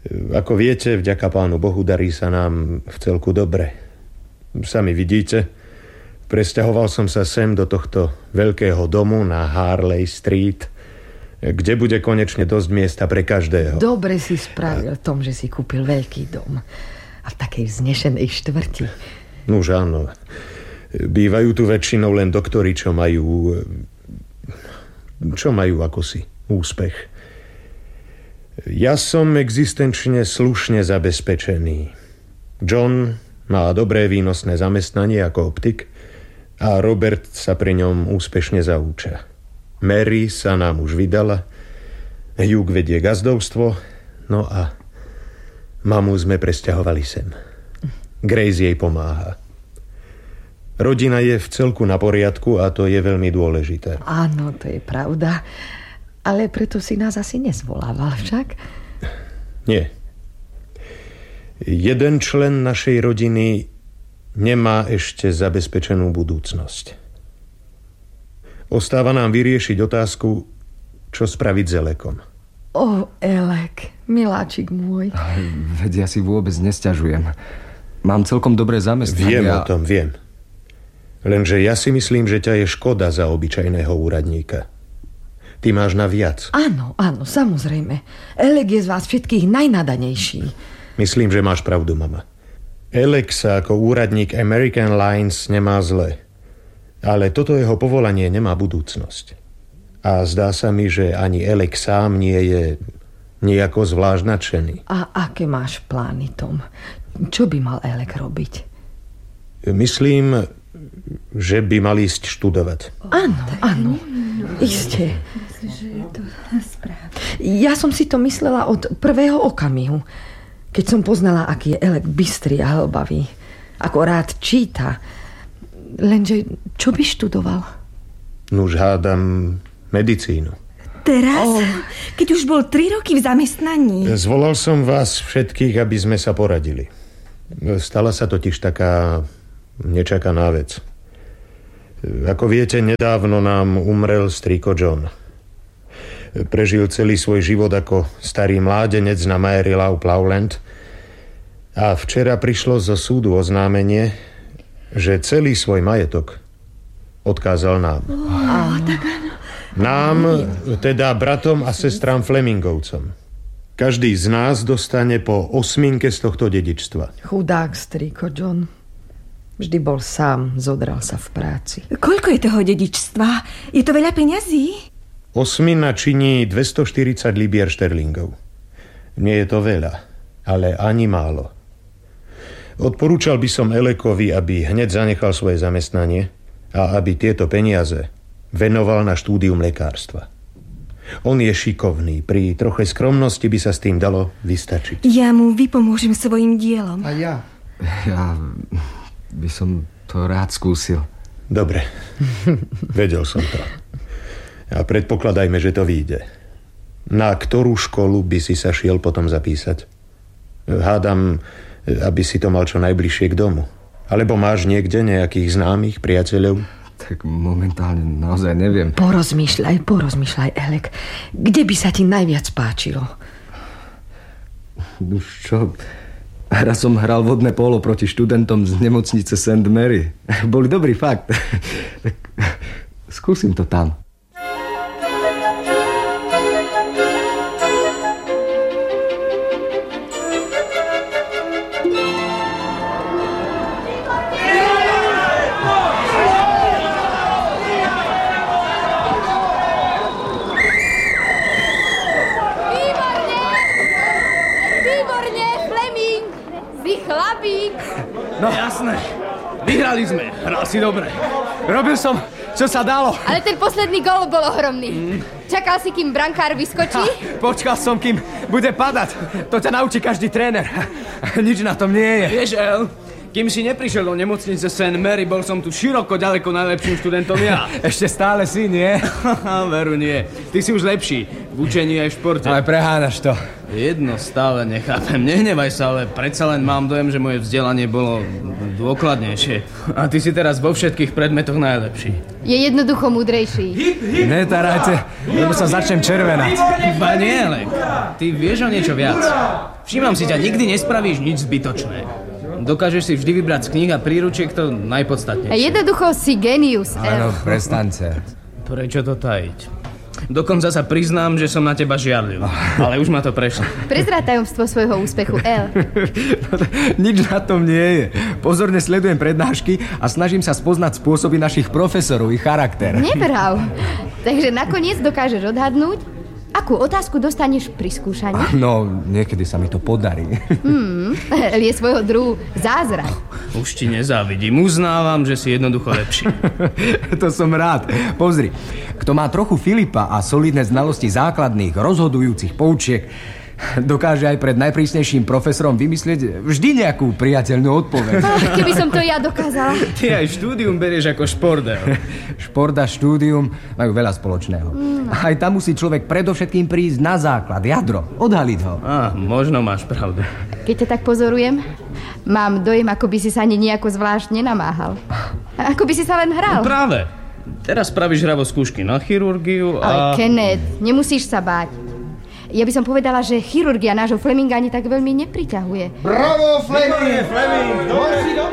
Ako viete, vďaka Pánu Bohu darí sa nám v celku dobre. Sami vidíte, presťahoval som sa sem do tohto veľkého domu na Harley Street, kde bude konečne dosť miesta pre každého. Dobre si spravil Tom, že si kúpil veľký dom. A v takej vznešenej štvrti. Nuž áno. Bývajú tu väčšinou len doktori, čo majú akosi úspech. Ja som existenčne slušne zabezpečený. John má dobré výnosné zamestnanie ako optik a Robert sa pri ňom úspešne zaúča. Mary sa nám už vydala, Hugh vedie gazdovstvo, no a mamu sme presťahovali sem. Grace jej pomáha. Rodina je v celku na poriadku a to je veľmi dôležité. Áno, to je pravda. Ale preto si nás asi nezvolával však? Nie. Jeden člen našej rodiny nemá ešte zabezpečenú budúcnosť. Ostáva nám vyriešiť otázku, čo spraviť s Elekom. Elek, miláčik môj. Veď ja si vôbec nesťažujem. Mám celkom dobré zamestnanie. Viem o tom, viem. Lenže ja si myslím, že ťa je škoda za obyčajného úradníka. Ty máš na viac. Áno, samozrejme. Elek je z vás všetkých najnadanejší. Myslím, že máš pravdu, mama. Elek sa ako úradník American Lines nemá zle. Ale toto jeho povolanie nemá budúcnosť. A zdá sa mi, že ani Elek sám nie je nejako zvlášť nadšený. A aké máš plány, Tom? Čo by mal Elek robiť? Myslím, že by mal ísť študovať. Áno. Iste. Ja som si to myslela od prvého okamihu, keď som poznala, aký je Elek bystrý a hlbavý. Ako rád číta. Lenže čo by študoval? Nuž hádam medicínu. Teraz? Keď už bol 3 roky v zamestnaní. Zvolal som vás všetkých, aby sme sa poradili. Stala sa totiž taká nečakaná vec. Ako viete, nedávno nám umrel strýko John. Prežil celý svoj život ako starý mládenec na Mary Lou Plowland a včera prišlo zo súdu oznámenie, že celý svoj majetok odkázal nám. Nám, teda bratom a sestrám Flemingovcom. Každý z nás dostane po 8 z tohto dedičstva. Chudák strýko John. Vždy bol sám, zodral sa v práci. Koľko je toho dedičstva? Je to veľa peňazí? 8 činí 240 libier šterlingov. Nie je to veľa, ale ani málo. Odporúčal by som Elekovi, aby hneď zanechal svoje zamestnanie a aby tieto peniaze venoval na štúdium lekárstva. On je šikovný, pri troche skromnosti by sa s tým dalo vystačiť. Ja mu vypomôžem svojim dielom. A ja by som to rád skúsil. Dobre, vedel som to. A predpokladajme, že to vyjde. Na ktorú školu by si sa šiel potom zapísať? Hádam, aby si to mal čo najbližšie k domu. Alebo máš niekde nejakých známych priateľov? Tak momentálne naozaj neviem. Porozmýšľaj, Elek. Kde by sa ti najviac páčilo? Už čo? Raz som hral vodné pólo proti študentom z nemocnice St. Mary. Boli dobrý fakt. Tak skúsim to tam. No jasné, vyhrali sme, hral si dobre. Robil som, čo sa dalo. Ale ten posledný gól bol ohromný. Čakal si, kým brankár vyskočí? Počkal som, kým bude padať. To ťa naučí každý tréner. Nič na tom nie je. Vieš, El, Kým si neprišiel do nemocnice St. Mary, bol som tu široko ďaleko najlepším študentom ja. Ešte stále si, nie? Veru nie. Ty si už lepší. V učení aj v športe. Ale prehánaš to. Jedno stále nechápem. Nehnevaj sa, ale predsa len mám dojem, že moje vzdelanie bolo dôkladnejšie. A ty si teraz vo všetkých predmetoch najlepší. Je jednoducho múdrejší. Netarajte, lebo sa začnem červenať. Iba nie, Elek. Ty vieš o niečo viac. Všímam si ťa, nikdy nespravíš nič zbytočné. Dokážeš si vždy vybrať z kníh a príručiek to najpodstatnejšie. A jednoducho si genius, Áno, prestaňte. Prečo to tajiť? Dokonca sa priznám, že som na teba žiarlil. Ale už ma to prešlo. Prezráť tajomstvo svojho úspechu, El. Nič na tom nie je. Pozorne sledujem prednášky a snažím sa spoznať spôsoby našich profesorov i charakter. Nevrav. Takže nakoniec dokážeš odhadnúť, akú otázku dostaneš pri skúšaní? No, niekedy sa mi to podarí. Je svojho druhu zázrak. Už ti nezávidím. Uznávam, že si jednoducho lepší. To som rád. Pozri, kto má trochu Filipa a solidné znalosti základných, rozhodujúcich poučiek, dokáže aj pred najprísnejším profesorom vymyslieť vždy nejakú priateľnú odpoveď. Keby som to ja dokázala. Ty aj štúdium berieš ako šport. Šport a štúdium majú veľa spoločného. Aj tam musí človek predovšetkým prísť na základ, jadro, odhaliť ho. Možno máš pravdu. Keď ťa tak pozorujem, mám dojem, ako by si sa ani nejako zvlášť nenamáhal. Ako by si sa len hral. No práve. Teraz spravíš hravo skúšky na chirurgiu a... Ale Kenneth, nemusíš sa báť. Ja by som povedala, že chirurgia nášho Fleminga ani tak veľmi nepriťahuje. Bravo, Fleming!